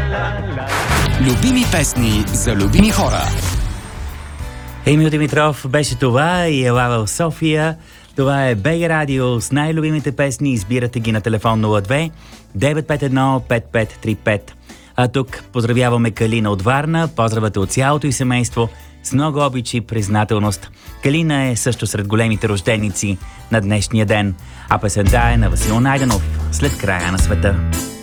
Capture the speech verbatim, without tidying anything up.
Любими песни за любими хора. Емил Димитров беше това и ела в София. Това е БГ Радио с най-любимите песни. Избирате ги на телефон нула две девет пет едно пет пет три пет. А тук поздравяваме Калина от Варна. Поздравате от цялото и семейство с много обич и признателност. Калина е също сред големите рожденици на днешния ден. А песента е на Васил Найденов "След края на света".